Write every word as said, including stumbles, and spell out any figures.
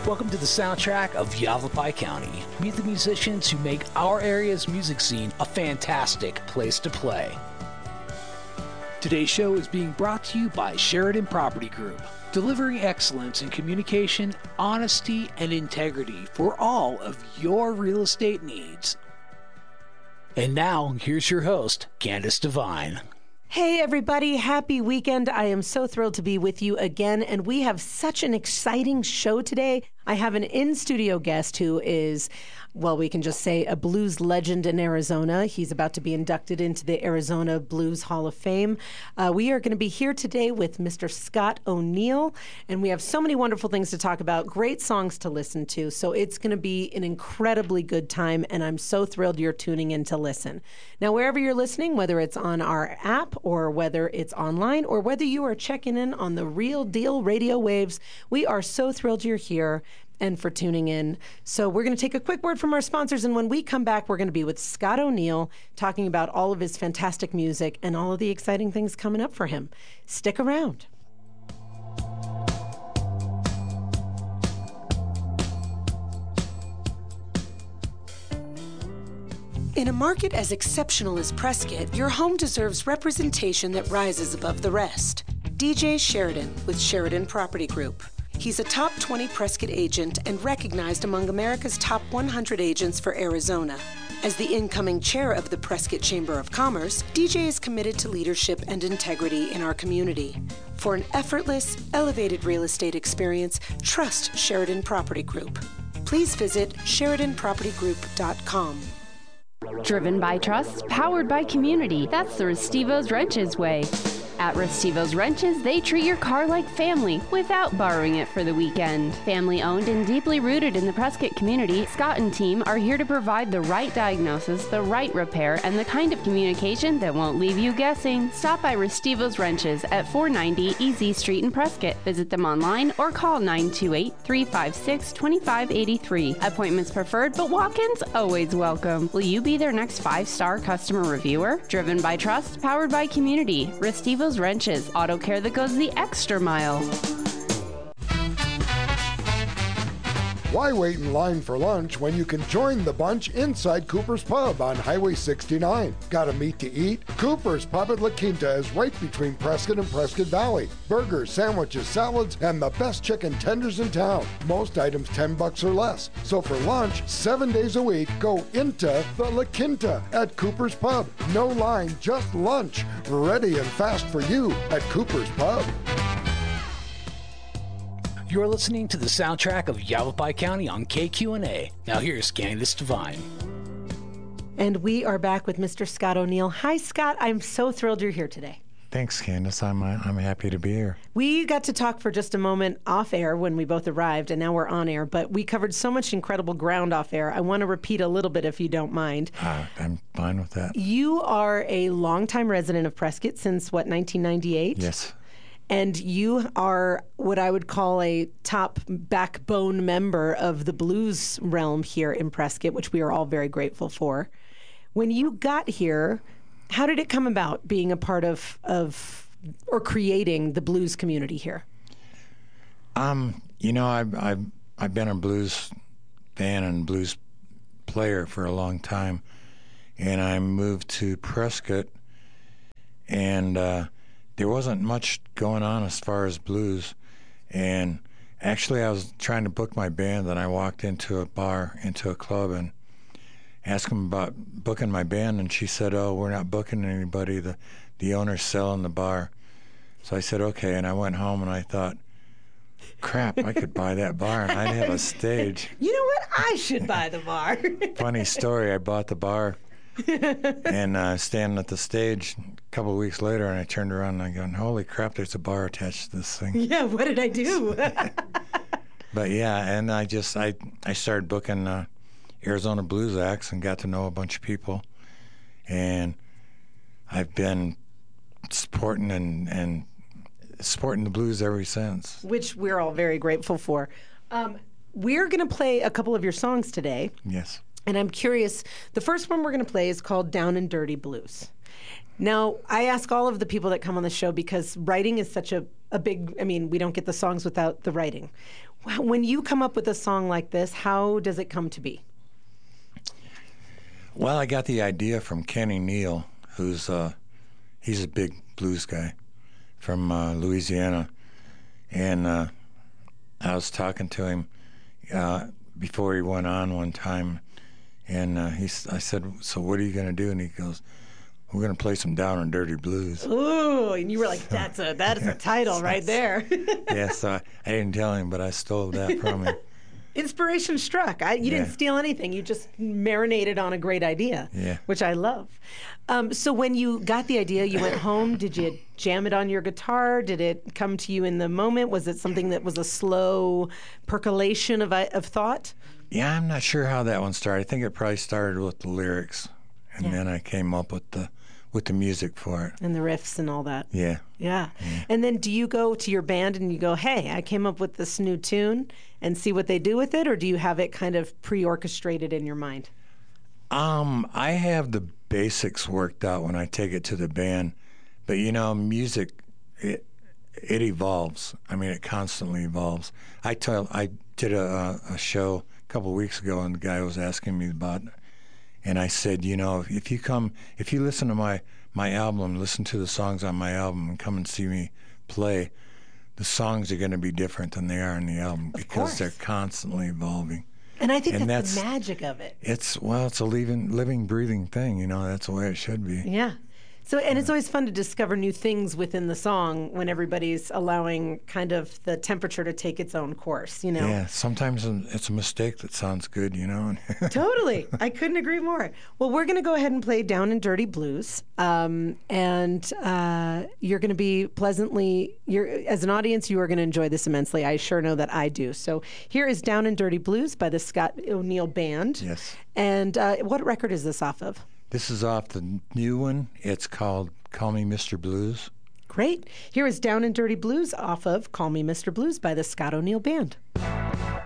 Welcome to the soundtrack of Yavapai County. Meet the musicians who make our area's music scene a fantastic place to play. Today's show is being brought to you by Sheridan Property Group, delivering excellence in communication, honesty, and integrity for all of your real estate needs. And now, here's your host, Candace Devine. Hey everybody, happy weekend. I am so thrilled to be with you again, and we have such an exciting show today. I have an in-studio guest who is, well, we can just say a blues legend in Arizona. He's about to be inducted into the Arizona Blues Hall of Fame. Uh, we are going to be here today with Mister Scott O'Neill, and we have so many wonderful things to talk about, great songs to listen to, so it's going to be an incredibly good time, and I'm so thrilled you're tuning in to listen. Now, wherever you're listening, whether it's on our app or whether it's online or whether you are checking in on the Real Deal radio waves, we are so thrilled you're here and for tuning in. So we're going to take a quick word from our sponsors, and when we come back, we're going to be with Scott O'Neill talking about all of his fantastic music and all of the exciting things coming up for him. Stick around. In a market as exceptional as Prescott, your home deserves representation that rises above the rest. D J Sheridan with Sheridan Property Group. He's a top twenty Prescott agent and recognized among America's top one hundred agents for Arizona. As the incoming chair of the Prescott Chamber of Commerce, D J is committed to leadership and integrity in our community. For an effortless, elevated real estate experience, trust Sheridan Property Group. Please visit Sheridan Property Group dot com. Driven by trust, powered by community. That's the Restivo's Wrenches way. At Restivo's Wrenches, they treat your car like family without borrowing it for the weekend. Family owned and deeply rooted in the Prescott community, Scott and team are here to provide the right diagnosis, the right repair, and the kind of communication that won't leave you guessing. Stop by Restivo's Wrenches at four ninety E Z Street in Prescott. Visit them online or call nine two eight, three five six, two five eight three. Appointments preferred, but walk-ins always welcome. Will you be their next five-star customer reviewer? Driven by trust, powered by community. Restivo's Wrenches, auto care that goes the extra mile. Why wait in line for lunch when you can join the bunch inside Cooper's Pub on Highway sixty-nine? Got a meat to eat? Cooper's Pub at La Quinta is right between Prescott and Prescott Valley. Burgers, sandwiches, salads, and the best chicken tenders in town. Most items ten bucks or less. So for lunch, seven days a week, go into the La Quinta at Cooper's Pub. No line, just lunch. Ready and fast for you at Cooper's Pub. You're listening to the soundtrack of Yavapai County on K Q N A. Now here's Candace Devine. And we are back with Mister Scott O'Neill. Hi, Scott. I'm so thrilled you're here today. Thanks, Candace. I'm uh, I'm happy to be here. We got to talk for just a moment off air when we both arrived, and now we're on air, but we covered so much incredible ground off air. I want to repeat a little bit if you don't mind. Uh, I'm fine with that. You are a longtime resident of Prescott since, what, nineteen ninety-eight? Yes. And you are what I would call a top backbone member of the blues realm here in Prescott, which we are all very grateful for. When you got here, how did it come about being a part of, of or creating the blues community here? Um, you know, I've, I've, I've been a blues fan and blues player for a long time, and I moved to Prescott, and uh, there wasn't much going on as far as blues. And actually, I was trying to book my band, and I walked into a bar, into a club, and asked them about booking my band, and she said, "Oh, we're not booking anybody. The the owner's selling the bar." So I said, "Okay," and I went home, and I thought, crap, I could buy that bar, and I'd have a stage. You know what? I should buy the bar. Funny story, I bought the bar, and uh, standing at the stage a couple of weeks later, and I turned around and I go, holy crap, there's a bar attached to this thing. Yeah, what did I do? But yeah, and I just, I, I started booking uh, Arizona blues acts and got to know a bunch of people. And I've been supporting and, and supporting the blues ever since. Which we're all very grateful for. Um, we're going to play a couple of your songs today. Yes. And I'm curious, the first one we're going to play is called Down and Dirty Blues. Now, I ask all of the people that come on the show because writing is such a a big, I mean, we don't get the songs without the writing. When you come up with a song like this, how does it come to be? Well, I got the idea from Kenny Neal, who's uh, he's a big blues guy from uh, Louisiana, and uh, I was talking to him uh, before he went on one time, and uh, he, I said, "So what are you going to do?" And he goes, "We're going to play some Down and Dirty Blues." Ooh, and you were like, "That's a that is a title right there." Yeah, so I, I didn't tell him, but I stole that from him. Inspiration struck. I, you Yeah. didn't steal anything. You just marinated on a great idea, Yeah. which I love. Um, so when you got the idea, you went home. Did you jam it on your guitar? Did it come to you in the moment? Was it something that was a slow percolation of of thought? Yeah, I'm not sure how that one started. I think it probably started with the lyrics, and Yeah. then I came up with the with the music for it. And the riffs and all that. Yeah. Yeah. And then do you go to your band and you go, hey, I came up with this new tune and see what they do with it? Or do you have it kind of pre-orchestrated in your mind? Um, I have the basics worked out when I take it to the band, but you know, music, it it evolves. I mean, it constantly evolves. I tell, I did a, a show a couple of weeks ago, and the guy was asking me about, and I said, you know, if you come, if you listen to my my album, listen to the songs on my album, and come and see me play, the songs are going to be different than they are in the album because course. they're constantly evolving. And I think And that's, that's- the magic of it. It's, well, it's a living, living, breathing thing, you know, that's the way it should be. Yeah. So, and it's always fun to discover new things within the song when everybody's allowing kind of the temperature to take its own course, you know? Yeah, sometimes it's a mistake that sounds good, you know. Totally. I couldn't agree more. Well, we're going to go ahead and play Down and Dirty Blues. Um, and uh, you're going to be pleasantly, you're, as an audience, you are going to enjoy this immensely. I sure know that I do. So here is Down and Dirty Blues by the Scott O'Neill Band. Yes. And uh, what record is this off of? This is off the new one. It's called Call Me Mister Blues. Great. Here is Down and Dirty Blues off of Call Me Mister Blues by the Scott O'Neill Band.